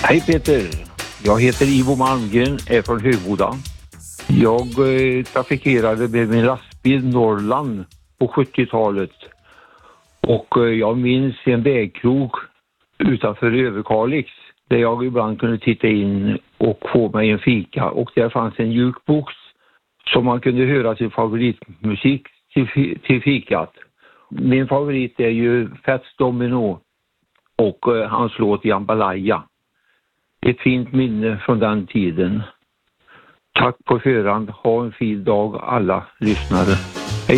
Hej Peter, jag heter Ivo Malmgren, är från Högboda. Jag trafikerade med min lastbil Norrland på 70-talet och jag minns en vägkrog utanför Överkalix där jag ibland kunde titta in och få mig en fika, och där fanns en jukebox som man kunde höra sin favoritmusik till fikat. Min favorit är ju Fats Domino och hans låt Jambalaya. Ett fint minne från den tiden. Tack på förhand. Ha en fin dag alla lyssnare.